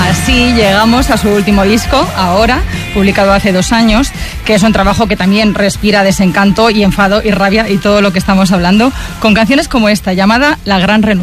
Así llegamos a su último disco, Ahora, publicado hace 2 años, que es un trabajo que también respira desencanto y enfado y rabia y todo lo que estamos hablando, con canciones como esta, llamada La Gran Renuncia.